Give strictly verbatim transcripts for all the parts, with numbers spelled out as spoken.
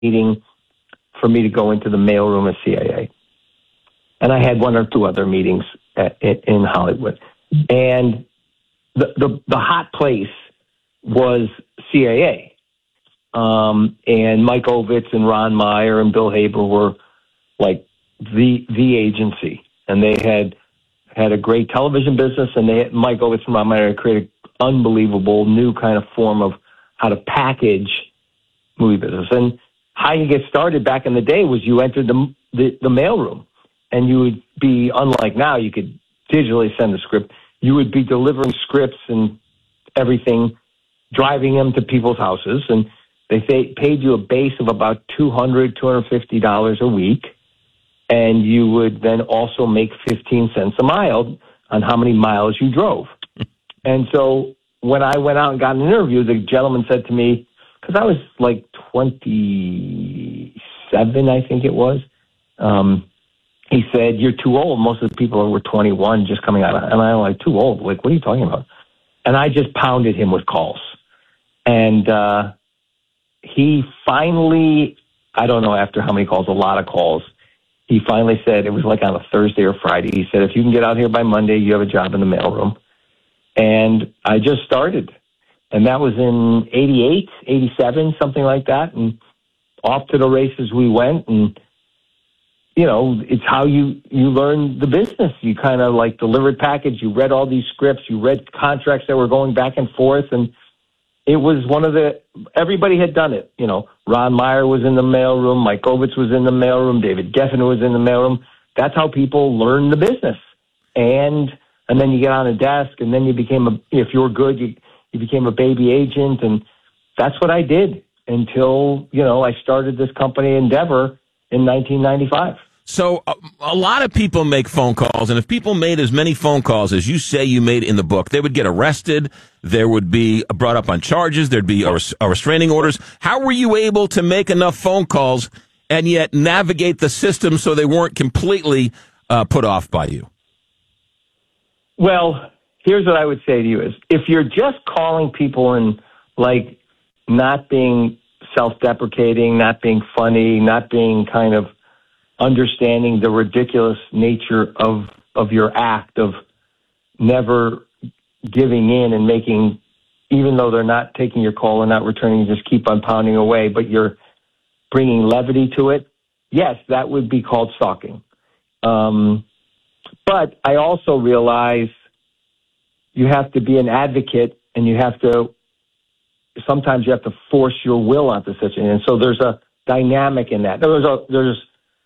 meeting for me to go into the mailroom of C A A. And I had one or two other meetings at, in Hollywood. And the, the, the hot place was C A A. Um, and Mike Ovitz and Ron Meyer and Bill Haber were like the the agency. And they had had a great television business, and they had, Mike Ovitz and Ron Meyer had created an unbelievable new kind of form of how to package movie business. And how you get started back in the day was you entered the the, the mailroom, and you would be, unlike now, you could digitally send a script. You would be delivering scripts and everything, driving them to people's houses, and they say, paid you a base of about two hundred dollars, two hundred fifty dollars a week, and you would then also make fifteen cents a mile on how many miles you drove. And so when I went out and got an interview, the gentleman said to me, because I was like twenty-seven, I think it was, um, he said, "You're too old. Most of the people were twenty-one just coming out." And I'm like, "Too old? Like, what are you talking about?" And I just pounded him with calls. And uh, he finally, I don't know after how many calls, a lot of calls, he finally said, it was like on a Thursday or Friday, he said, "If you can get out here by Monday, you have a job in the mailroom." And I just started. And that was in eighty-eight, eighty-seven, something like that. And off to the races we went. And, you know, it's how you, you learn the business. You kind of like delivered package. You read all these scripts. You read contracts that were going back and forth. And it was one of the, everybody had done it. You know, Ron Meyer was in the mailroom. Mike Ovitz was in the mailroom. David Geffen was in the mailroom. That's how people learn the business. And, and then you get on a desk, and then you became a, if you were good, you, you became a baby agent. And that's what I did until, you know, I started this company Endeavor in nineteen ninety-five. So a, a lot of people make phone calls, and if people made as many phone calls as you say you made in the book, they would get arrested. There would be brought up on charges. There'd be a, a restraining orders. How were you able to make enough phone calls and yet navigate the system so they weren't completely uh, put off by you? Well, here's what I would say to you is, if you're just calling people and like not being self-deprecating, not being funny, not being kind of understanding the ridiculous nature of, of your act of never giving in and making, even though they're not taking your call and not returning, just keep on pounding away, but you're bringing levity to it, yes, that would be called stalking. Um, but I also realize you have to be an advocate, and you have to, sometimes you have to force your will onto such an, and so there's a dynamic in that. There's a, there's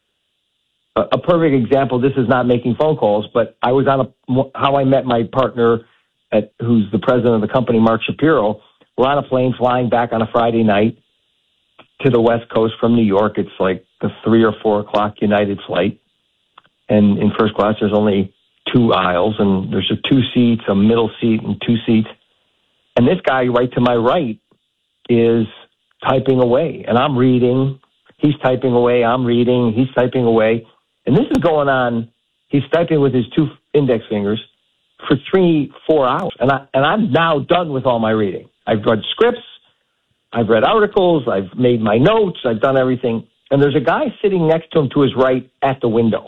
a, a perfect example. This is not making phone calls, but I was on a, how I met my partner at, who's the president of the company, Mark Shapiro. We're on a plane flying back on a Friday night to the West Coast from New York. It's like the three or four o'clock United flight. And in first class, there's only two aisles, and there's a two seats, a middle seat, and two seats. And this guy right to my right is typing away, and I'm reading. He's typing away. I'm reading. He's typing away. And this is going on. He's typing with his two index fingers for three, four hours. And, I, and I'm now done with all my reading. I've read scripts. I've read articles. I've made my notes. I've done everything. And there's a guy sitting next to him to his right at the window.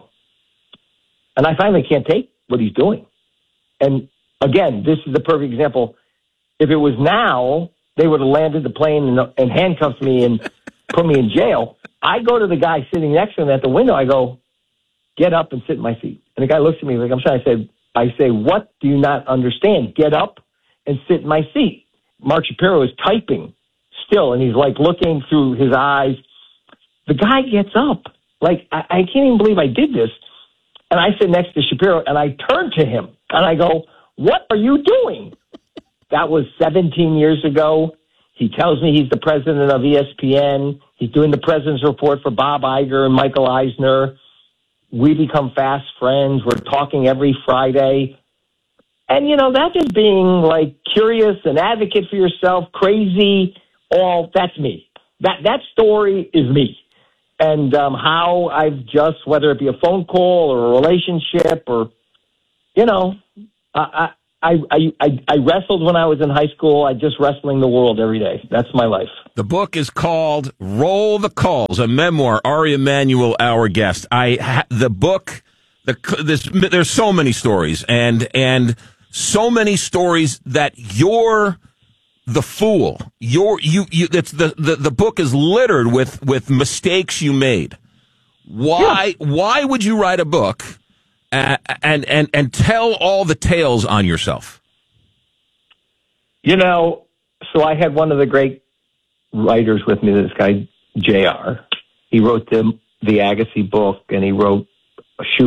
And I finally can't take what he's doing. And again, this is the perfect example. If it was now, they would have landed the plane and, and handcuffed me and put me in jail. I go to the guy sitting next to him at the window. I go, "Get up and sit in my seat." And the guy looks at me like I'm trying to say, I say, "What do you not understand? Get up and sit in my seat." Mark Shapiro is typing still, and he's like looking through his eyes. The guy gets up. Like, I, I can't even believe I did this. And I sit next to Shapiro, and I turn to him, and I go, "What are you doing?" That was seventeen years ago. He tells me he's the president of E S P N. He's doing the president's report for Bob Iger and Michael Eisner. We become fast friends. We're talking every Friday. And, you know, that just being, like, curious, an advocate for yourself, crazy, all, that's me. That that story is me. And um, how I've just, whether it be a phone call or a relationship or, you know, I, I, I, I, I, I wrestled when I was in high school. I just wrestling the world every day. That's my life. The book is called Roll the Calls, a memoir. Ari Emanuel, our guest. I ha- the book, the this there's so many stories, and and so many stories that you're the fool. You're you you. It's the the the book is littered with with mistakes you made. Why yeah. why would you write a book and and and, and tell all the tales on yourself? You know, so I had one of the great writers with me, this guy, J R. He wrote the, the Agassi book, and he wrote a shoe